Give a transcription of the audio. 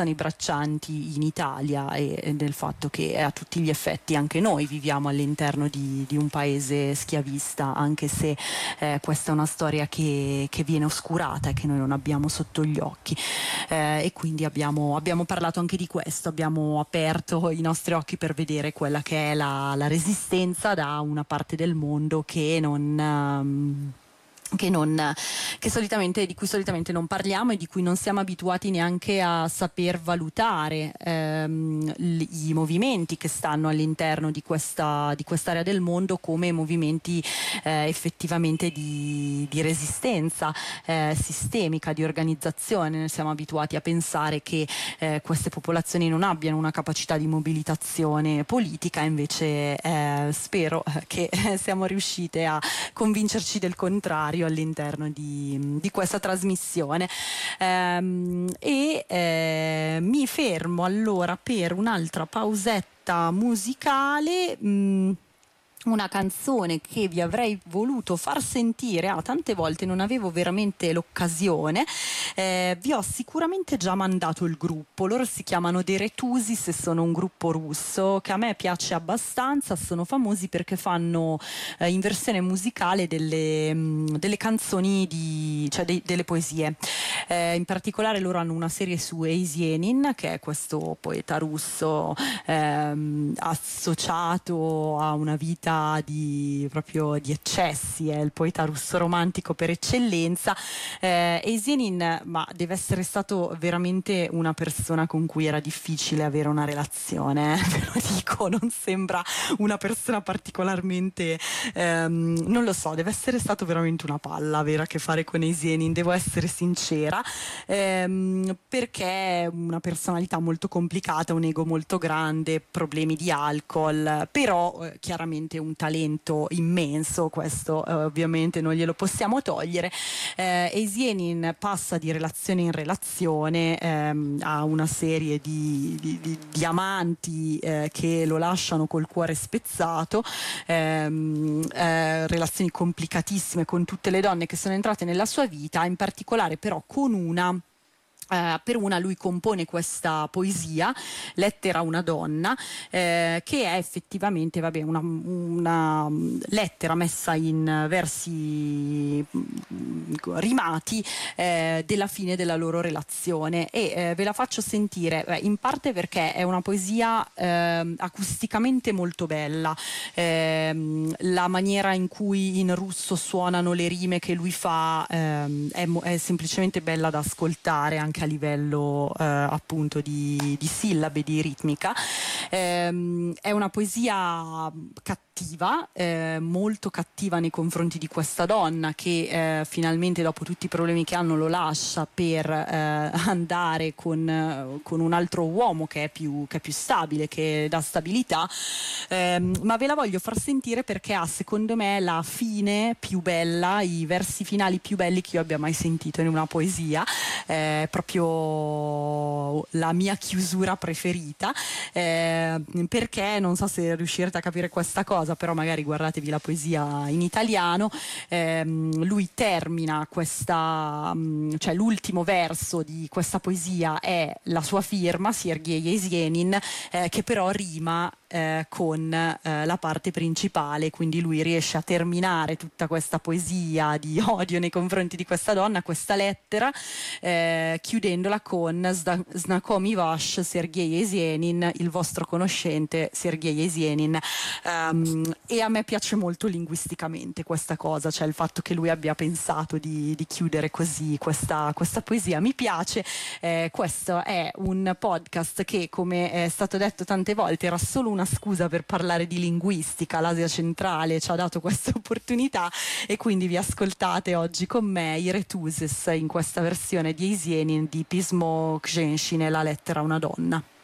i braccianti in Italia e del fatto che a tutti gli effetti anche noi viviamo all'interno di un paese schiavista, anche se questa è una storia che viene oscurata e che noi non abbiamo sotto gli occhi, e quindi abbiamo parlato anche di questo, abbiamo aperto i nostri occhi per vedere quella che è la resistenza da una parte del mondo di cui solitamente non parliamo e di cui non siamo abituati neanche a saper valutare i movimenti che stanno all'interno di quest'area del mondo come movimenti effettivamente di resistenza sistemica, di organizzazione. Noi siamo abituati a pensare che queste popolazioni non abbiano una capacità di mobilitazione politica, invece spero che siamo riuscite a convincerci del contrario all'interno di questa trasmissione, mi fermo allora per un'altra pausetta musicale. Una canzone che vi avrei voluto far sentire tante volte, non avevo veramente l'occasione. Vi ho sicuramente già mandato il gruppo, loro si chiamano The Retusis e sono un gruppo russo che a me piace abbastanza. Sono famosi perché fanno in versione musicale delle canzoni delle poesie. In particolare loro hanno una serie su Yesenin, che è questo poeta russo associato a una vita proprio di eccessi, è il poeta russo romantico per eccellenza. Yesenin, ma deve essere stato veramente una persona con cui era difficile avere una relazione, ve lo dico, non sembra una persona particolarmente non lo so, deve essere stato veramente una palla avere a che fare con Yesenin, devo essere sincera, perché è una personalità molto complicata, un ego molto grande, problemi di alcol, però chiaramente un talento immenso, questo ovviamente non glielo possiamo togliere. Yesenin passa di relazione in relazione, ha una serie di amanti che lo lasciano col cuore spezzato, relazioni complicatissime con tutte le donne che sono entrate nella sua vita, in particolare però con una. Per una lui compone questa poesia, Lettera a una donna, che è effettivamente una lettera messa in versi rimati della fine della loro relazione, e ve la faccio sentire in parte perché è una poesia acusticamente molto bella, la maniera in cui in russo suonano le rime che lui fa è semplicemente bella da ascoltare, anche a livello appunto di sillabe, di ritmica. È una poesia cattiva, molto cattiva nei confronti di questa donna che finalmente, dopo tutti i problemi che hanno, lo lascia per andare con un altro uomo che è più stabile, che dà stabilità, ma ve la voglio far sentire perché ha, secondo me, la fine più bella, i versi finali più belli che io abbia mai sentito in una poesia, proprio la mia chiusura preferita, perché non so se riuscirete a capire questa cosa, però magari guardatevi la poesia in italiano. Lui termina cioè l'ultimo verso di questa poesia è la sua firma, Sergei Yesenin, che però rima con la parte principale, quindi lui riesce a terminare tutta questa poesia di odio nei confronti di questa donna, questa lettera, chiudendola con Znakomy Vash Sergei Yesenin, il vostro conoscente Sergei Yesenin. E a me piace molto linguisticamente questa cosa, cioè il fatto che lui abbia pensato di chiudere così questa poesia, mi piace. Questo è un podcast che, come è stato detto tante volte, era solo una scusa per parlare di linguistica. L'Asia centrale ci ha dato questa opportunità e quindi vi ascoltate oggi con me i Retusis in questa versione di Yesenin di Pismo Genshin, La lettera a una donna.